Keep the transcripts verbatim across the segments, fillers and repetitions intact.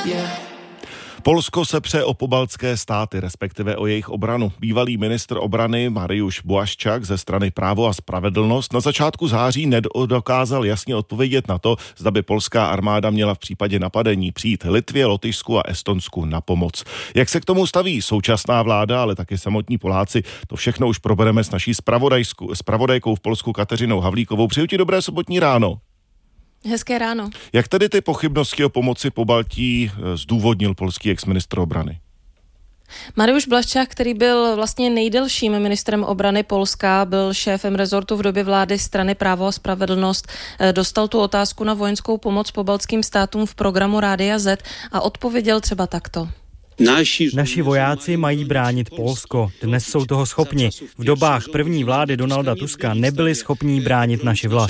Yeah. Polsko se pře o pobaltské státy, respektive o jejich obranu. Bývalý ministr obrany Mariusz Błaszczak ze strany Právo a spravedlnost na začátku září nedokázal jasně odpovědět na to, zda by polská armáda měla v případě napadení přijít Litvě, Lotyšsku a Estonsku na pomoc. Jak se k tomu staví současná vláda, ale taky samotní Poláci, to všechno už probereme s naší zpravodajkou v Polsku Kateřinou Havlíkovou. Přeju ti dobré sobotní ráno. Hezké ráno. Jak tedy ty pochybnosti o pomoci Pobaltí zdůvodnil polský exministr obrany? Mariusz Błaszczak, který byl vlastně nejdelším ministrem obrany Polska, byl šéfem rezortu v době vlády strany Právo a spravedlnost, dostal tu otázku na vojenskou pomoc pobaltským státům v programu Rádia Z a odpověděl třeba takto. Naši vojáci mají bránit Polsko. Dnes jsou toho schopni. V dobách první vlády Donalda Tuska nebyli schopní bránit naši vlast.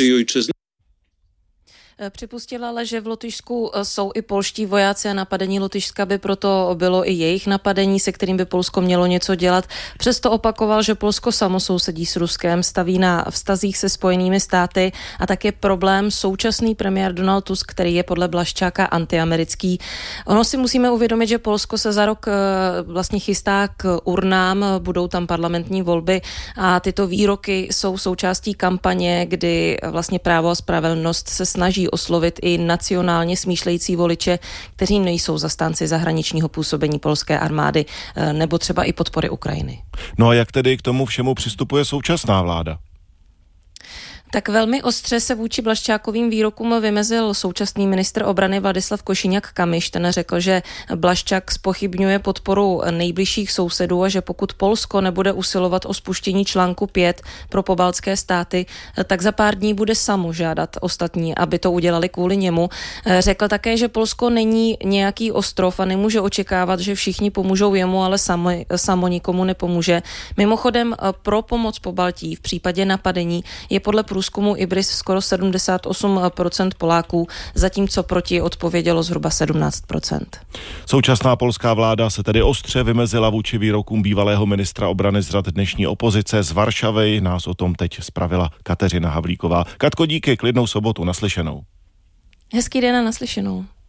Připustil ale, že v Lotyšsku jsou i polští vojáci a napadení Lotyšska by proto bylo i jejich napadení, se kterým by Polsko mělo něco dělat. Přesto opakoval, že Polsko samo sousedí s Ruskem, staví na vztazích se Spojenými státy a tak je problém současný premiér Donald Tusk, který je podle Błaszczaka antiamerický. Ono si musíme uvědomit, že Polsko se za rok vlastně chystá k urnám, budou tam parlamentní volby a tyto výroky jsou součástí kampaně, kdy vlastně Právo a spravedlnost se snaží oslovit i nacionálně smýšlející voliče, kteří nejsou zastánci zahraničního působení polské armády nebo třeba i podpory Ukrajiny. No a jak tedy k tomu všemu přistupuje současná vláda? Tak velmi ostře se vůči Błaszczakovým výrokům vymezil současný ministr obrany Władysław Kosiniak-Kamysz. Ten řekl, že Błaszczak zpochybňuje podporu nejbližších sousedů a že pokud Polsko nebude usilovat o spuštění článku pět pro pobaltské státy, tak za pár dní bude samo žádat ostatní, aby to udělali kvůli němu. Řekl také, že Polsko není nějaký ostrov a nemůže očekávat, že všichni pomůžou jemu, ale samo, samo nikomu nepomůže. Mimochodem pro pomoc Pobaltí v případě napadení je podle průzkumu IBRIS skoro sedmdesát osm procent Poláků, zatímco proti odpovědělo zhruba sedmnáct procent. Současná polská vláda se tedy ostře vymezila vůči výrokům bývalého ministra obrany z řad dnešní opozice z Varšavy. Nás o tom teď zpravila Kateřina Havlíková. Katko, díky, klidnou sobotu, naslyšenou. Hezký den a naslyšenou.